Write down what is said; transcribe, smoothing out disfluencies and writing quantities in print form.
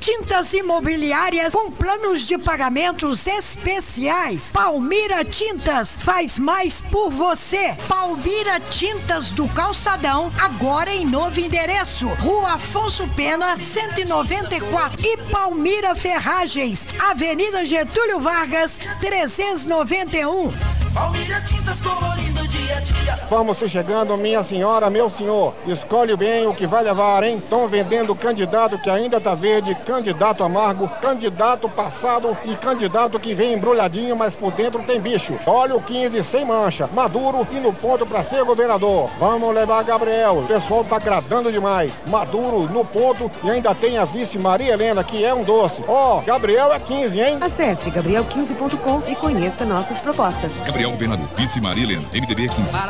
Tintas imobiliárias com planos de pagamentos especiais. Palmira Tintas faz mais por você. Palmira Tintas do Calçadão, agora em novo endereço. Rua Afonso Pena, 194. E Palmira Ferragens, Avenida Getúlio Vargas, 391. Palmira Tintas colorindo dia a dia. Vamos se chegando, minha senhora, meu senhor. Escolhe bem o que vai levar, hein? Estão vendendo candidato que ainda tá verde, candidato amargo, candidato passado e candidato que vem embrulhadinho, mas por dentro tem bicho. Óleo 15 sem mancha, maduro e no ponto pra ser governador. Vamos levar Gabriel, o pessoal tá agradando demais. Maduro, no ponto e ainda tem a vice Maria Helena, que é um doce. Ó, Gabriel é 15, hein? Acesse gabriel15.com e conheça nossas propostas. Gabriel Governador, vice Maria Helena, MDB 15.